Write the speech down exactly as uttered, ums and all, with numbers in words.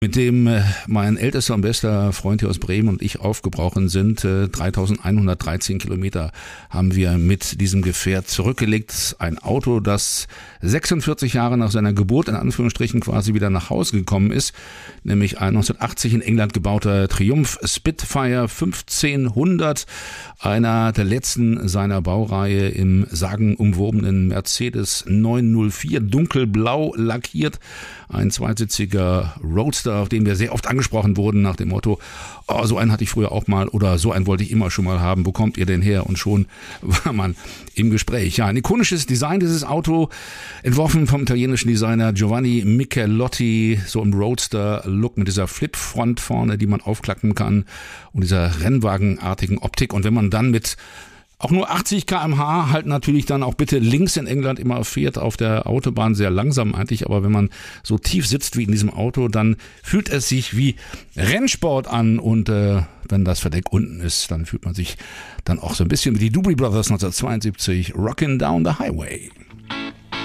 mit dem äh, mein ältester und bester Freund hier aus Bremen und ich aufgebrochen sind. Äh, dreitausendeinhundertdreizehn Kilometer haben wir mit diesem Gefährt zurückgelegt. Ein Auto, das sechsundvierzig Jahre nach seiner Geburt in Anführungsstrichen quasi wieder nach Hause gekommen ist, nämlich ein neunzehnhundertachtzig in England gebauter Triumph Spitfire fünfzehnhundert, einer der letzten seiner Baureihe im sagenumwobenen Mercedes neunhundertvier, dunkelblau lackiert, ein zweisitziger Roadster, auf den wir sehr oft angesprochen wurden nach dem Motto, oh, so einen hatte ich früher auch mal oder so einen wollte ich immer schon mal haben, wo kommt ihr denn her? Und schon war man im Gespräch. Ja, ein ikonisches Design dieses Auto, entworfen vom italienischen Designer Giovanni Michelotti, so im Roadster-Look mit dieser Flipfront vorne, die man aufklappen kann und dieser rennwagenartigen Optik. Und wenn man dann mit auch nur achtzig Kilometer pro Stunde halt natürlich dann auch bitte links in England immer fährt, auf der Autobahn sehr langsam eigentlich, aber wenn man so tief sitzt wie in diesem Auto, dann fühlt es sich wie Rennsport an und äh, wenn das Verdeck unten ist, dann fühlt man sich dann auch so ein bisschen wie die Doobie Brothers neunzehnhundertzweiundsiebzig Rockin' Down the Highway.